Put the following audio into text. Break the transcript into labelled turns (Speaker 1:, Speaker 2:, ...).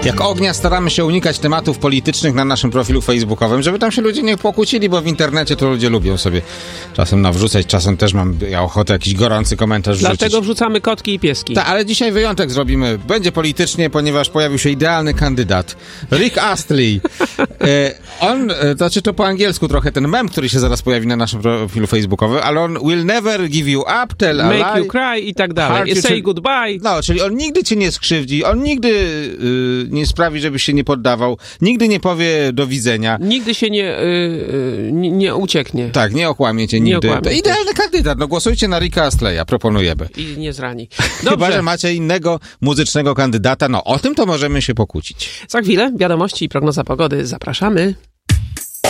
Speaker 1: Jak ognia staramy się unikać tematów politycznych na naszym profilu facebookowym, żeby tam się ludzie nie pokłócili, bo w internecie to ludzie lubią sobie czasem nawrzucać, czasem też mam ochotę jakiś gorący komentarz wrzucić.
Speaker 2: Dlatego wrzucamy kotki i pieski.
Speaker 1: Tak, ale dzisiaj wyjątek zrobimy. Będzie politycznie, ponieważ pojawił się idealny kandydat. Rick Astley. To po angielsku trochę ten mem, który się zaraz pojawi na naszym profilu facebookowym, ale on will never give you up, tell a lie,
Speaker 2: make you cry i tak dalej. Say goodbye.
Speaker 1: No, czyli on nigdy cię nie skrzywdzi, on nigdy nie sprawi, żebyś się nie poddawał, nigdy nie powie do widzenia.
Speaker 2: Nigdy się nie ucieknie.
Speaker 1: Tak, nie okłamie cię nigdy. To idealny kandydat, no głosujcie na Ricka Astleya, proponujemy.
Speaker 2: I nie zrani.
Speaker 1: Chyba, że macie innego muzycznego kandydata, no o tym to możemy się pokłócić.
Speaker 2: Za chwilę wiadomości i prognoza pogody. Zapraszamy.